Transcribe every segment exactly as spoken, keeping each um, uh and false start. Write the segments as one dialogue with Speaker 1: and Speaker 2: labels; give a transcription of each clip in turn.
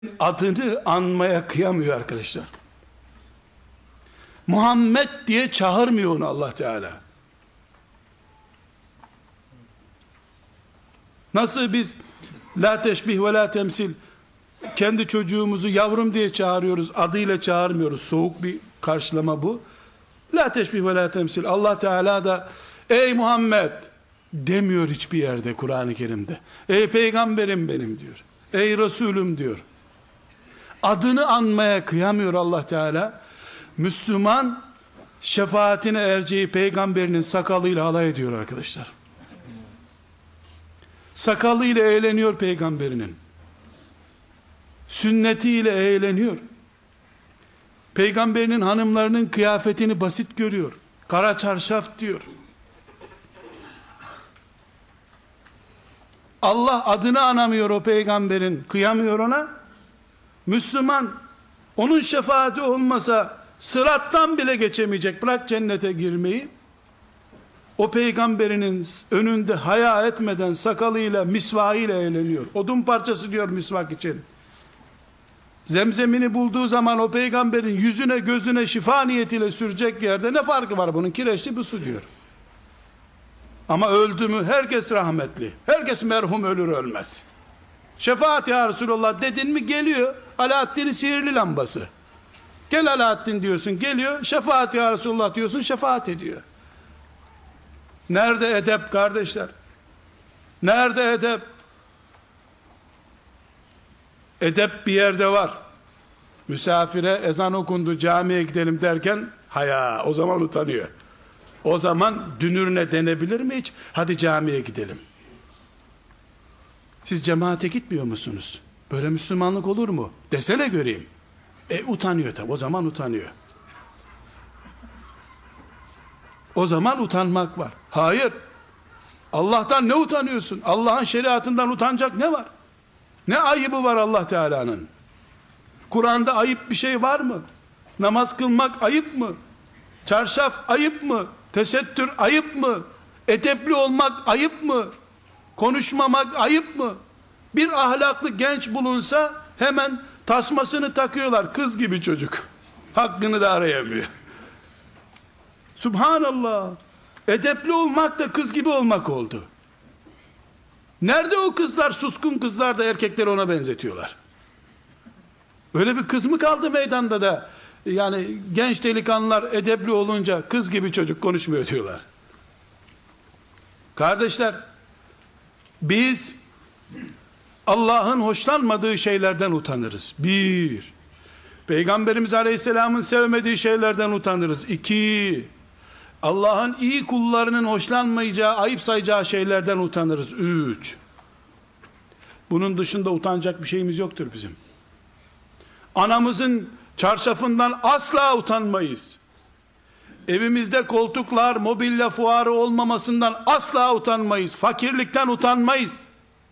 Speaker 1: adını anmaya kıyamıyor arkadaşlar. Muhammed diye çağırmıyor onu Allah Teala. Nasıl biz la teşbih ve la temsil, kendi çocuğumuzu yavrum diye çağırıyoruz, adıyla çağırmıyoruz. Soğuk bir karşılama bu. La teşbih ve la temsil. Allah Teala da ey Muhammed demiyor hiçbir yerde Kur'an-ı Kerim'de. Ey peygamberim benim diyor. Ey Resulüm diyor. Adını anmaya kıyamıyor Allah Teala. Müslüman şefaatine ereceği peygamberinin sakalıyla alay ediyor arkadaşlar. Sakalıyla eğleniyor peygamberinin. Sünnetiyle eğleniyor. Peygamberinin hanımlarının kıyafetini basit görüyor. Kara çarşaf diyor. Allah adını anamıyor o peygamberin, kıyamıyor ona. Müslüman onun şefaati olmasa sırattan bile geçemeyecek, bırak cennete girmeyi. O peygamberinin önünde haya etmeden sakalıyla, misvağıyla eğleniyor. Odun parçası diyor misvak için. Zemzemini bulduğu zaman o peygamberin yüzüne gözüne şifa niyetiyle sürecek yerde ne farkı var bunun, kireçli bir su diyor. Ama öldü mü herkes rahmetli. Herkes merhum, ölür ölmez. Şefaat ya Resulallah dedin mi geliyor. Alaaddin'in sihirli lambası. Gel Alaaddin diyorsun, geliyor. Şefaat ya Resulallah diyorsun, şefaat ediyor. Nerede edep kardeşler? Nerede edep? Edep bir yerde var. Misafire ezan okundu, camiye gidelim derken haya, o zaman utanıyor. O zaman dünürüne denebilir mi hiç? Hadi camiye gidelim. Siz cemaate gitmiyor musunuz? Böyle Müslümanlık olur mu? Desene göreyim. E utanıyor tabi, o zaman utanıyor. O zaman utanmak var. Hayır. Allah'tan ne utanıyorsun? Allah'ın şeriatından utanacak ne var? Ne ayıbı var Allah Teala'nın? Kur'an'da ayıp bir şey var mı? Namaz kılmak ayıp mı? Çarşaf ayıp mı? Tesettür ayıp mı? Edepli olmak ayıp mı? Konuşmamak ayıp mı? Bir ahlaklı genç bulunsa hemen tasmasını takıyorlar, kız gibi çocuk. Hakkını da arayamıyor. Subhanallah. Edepli olmak da kız gibi olmak oldu. Nerede o kızlar, suskun kızlar da erkekleri ona benzetiyorlar? Öyle bir kız mı kaldı meydanda da yani genç delikanlılar edepli olunca kız gibi çocuk konuşmuyor diyorlar. Kardeşler, biz Allah'ın hoşlanmadığı şeylerden utanırız. Bir, Peygamberimiz Aleyhisselam'ın sevmediği şeylerden utanırız. İki, Allah'ın iyi kullarının hoşlanmayacağı, ayıp sayacağı şeylerden utanırız. Üç, bunun dışında utanacak bir şeyimiz yoktur bizim. Anamızın çarşafından asla utanmayız. Evimizde koltuklar, mobilya fuarı olmamasından asla utanmayız. Fakirlikten utanmayız.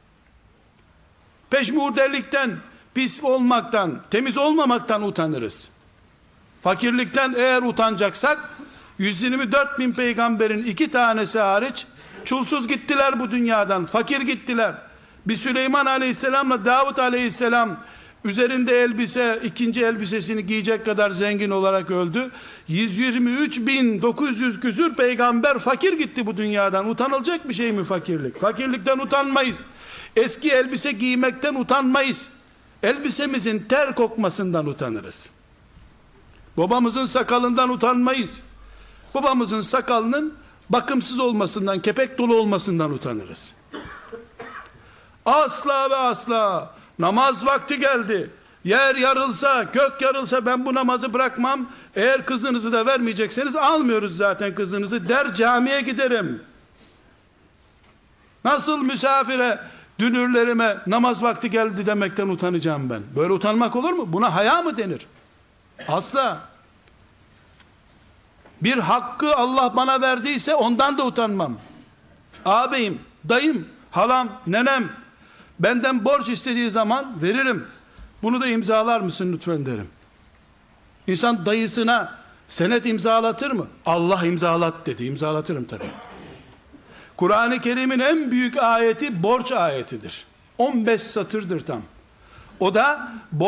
Speaker 1: Peşmuhurdelikten, pis olmaktan, temiz olmamaktan utanırız. Fakirlikten eğer utanacaksak, yüz yirmi dört bin peygamberin iki tanesi hariç, çulsuz gittiler bu dünyadan, fakir gittiler. Bir Süleyman aleyhisselamla Davud aleyhisselam, üzerinde elbise, ikinci elbisesini giyecek kadar zengin olarak öldü. yüz yirmi üç bin dokuz yüz küsür peygamber fakir gitti bu dünyadan. Utanılacak bir şey mi fakirlik? Fakirlikten utanmayız. Eski elbise giymekten utanmayız. Elbisemizin ter kokmasından utanırız. Babamızın sakalından utanmayız. Babamızın sakalının bakımsız olmasından, kepek dolu olmasından utanırız. Asla ve asla namaz vakti geldi, yer yarılsa, gök yarılsa ben bu namazı bırakmam, eğer kızınızı da vermeyecekseniz almıyoruz zaten kızınızı der, camiye giderim. Nasıl misafire, dünürlerime namaz vakti geldi demekten utanacağım ben? Böyle utanmak olur mu? Buna haya mı denir? Asla. Bir hakkı Allah bana verdiyse ondan da utanmam. Ağabeyim, dayım, halam, nenem benden borç istediği zaman veririm. Bunu da imzalar mısın lütfen derim. İnsan dayısına senet imzalatır mı? Allah imzalat dedi. İmzalatırım tabii. Kur'an-ı Kerim'in en büyük ayeti borç ayetidir. on beş satırdır tam. O da